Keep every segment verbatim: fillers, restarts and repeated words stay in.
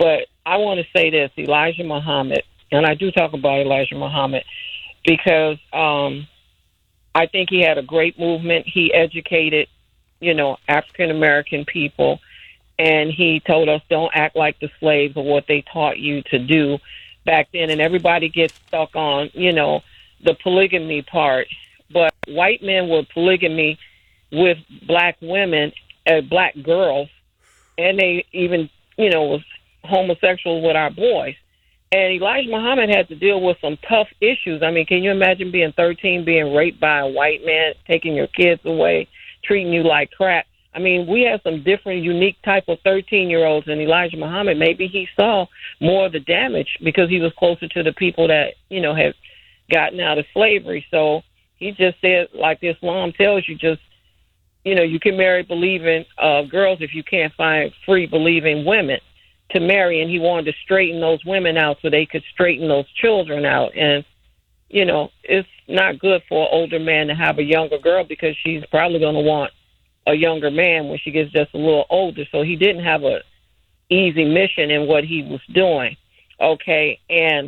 But I want to say this, Elijah Muhammad, and I do talk about Elijah Muhammad because um, I think he had a great movement. He educated, you know, African-American people, and he told us don't act like the slaves or what they taught you to do back then. And everybody gets stuck on, you know, the polygamy part. But white men were polygamy with black women, uh, black girls, and they even, you know, was homosexual with our boys. And Elijah Muhammad had to deal with some tough issues. I mean, can you imagine being thirteen, being raped by a white man, taking your kids away, treating you like crap? I mean, we have some different, unique type of thirteen-year-olds, and Elijah Muhammad, maybe he saw more of the damage because he was closer to the people that, you know, had gotten out of slavery. So he just said, like Islam tells you, just, you know, you can marry believing uh, girls if you can't find free believing women to marry, and he wanted to straighten those women out so they could straighten those children out. And, you know, it's not good for an older man to have a younger girl because she's probably going to want a younger man when she gets just a little older. So he didn't have a easy mission in what he was doing. Okay, and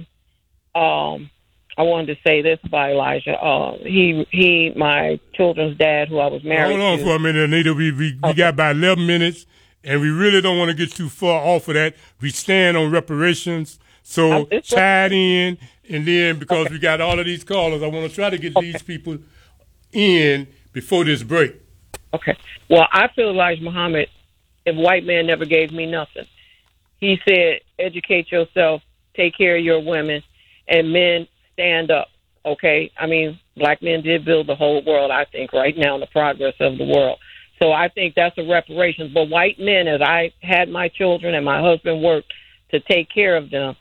um, I wanted to say this about Elijah. Uh, he, he, my children's dad, who I was married Hold on to. for a minute, Anita. We, we, we Okay. got about eleven minutes, and we really don't want to get too far off of that. We stand on reparations. So Um, tie it in, and then because Okay. we got all of these callers, I want to try to get these people in before this break. Okay. Well, I feel Elijah Muhammad, if white man never gave me nothing. He said, educate yourself, take care of your women, and men stand up. Okay? I mean, black men did build the whole world, I think, right now in the progress of the world. So I think that's a reparations. But white men, as I had my children and my husband worked to take care of them,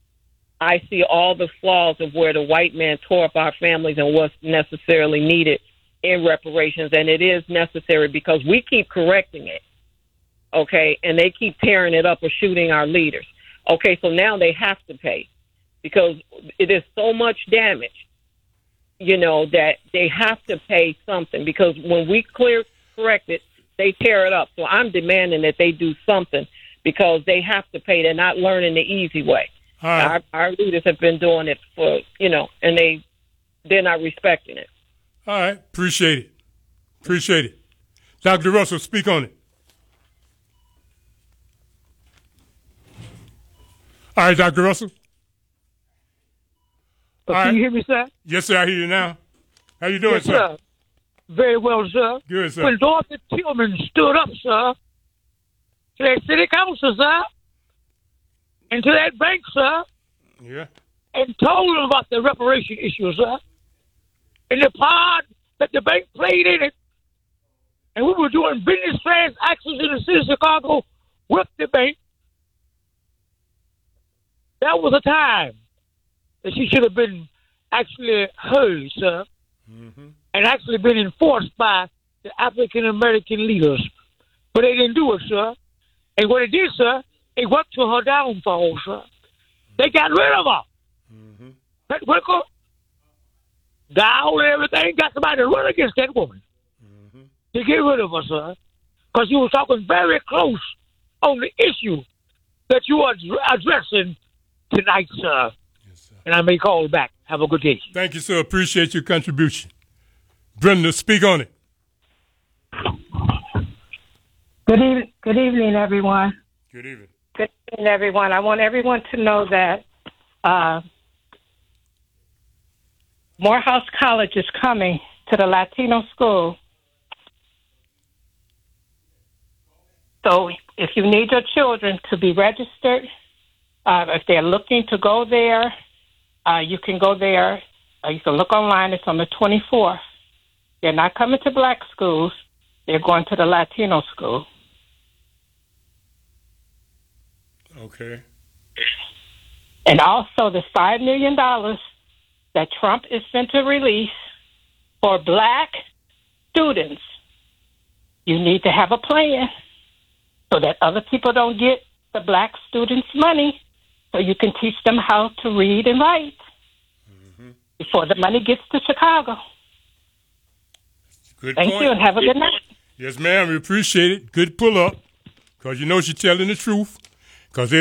I see all the flaws of where the white man tore up our families and what's necessarily needed in reparations, and it is necessary because we keep correcting it, okay, and they keep tearing it up or shooting our leaders. Okay, so now they have to pay because it is so much damage, you know, that they have to pay something because when we clear correct it, they tear it up. So I'm demanding that they do something because they have to pay. They're not learning the easy way. Right. Our, our leaders have been doing it for, you know, and they, they're not respecting it. All right. Appreciate it. Appreciate it. Doctor Russell, speak on it. All right, Doctor Russell. Uh, All can right. you hear me, sir? Yes, sir. I hear you now. How you doing, Yes, sir? sir. Very well, sir. Good, sir. When Dorothy Tillman stood up, sir, to that city council, sir, and to that bank, sir, Yeah. and told them about the reparation issue, sir, and the part that the bank played in it, and we were doing business transactions in the city of Chicago with the bank, that was a time that she should have been actually heard, sir, Mm-hmm. and actually been enforced by the African American leaders. But they didn't do it, sir. And what it did, sir, it went to her downfall, sir. They got rid of her. Mm-hmm. That Wicker, down and everything, got somebody to run against that woman Mm-hmm. to get rid of her, sir. Because you were talking very close on the issue that you are addressing tonight, sir. Yes, sir. And I may call back. Have a good day. Thank you, sir. Appreciate your contribution. Brenda, speak on it. Good evening, good evening, everyone. Good evening. Good evening, everyone. I want everyone to know that uh, Morehouse College is coming to the Latino school. So if you need your children to be registered, uh, if they're looking to go there, uh, you can go there. Uh, you can look online. It's on the twenty-fourth. They're not coming to black schools. They're going to the Latino school. Okay. And also the five million dollars that Trump is sent to release for black students. You need to have a plan so that other people don't get the black students' money so you can teach them how to read and write mm-hmm. before the money gets to Chicago. Good Thank point. you and have a good night. Yes, ma'am. We appreciate it. Good pull up because you know she's telling the truth. Because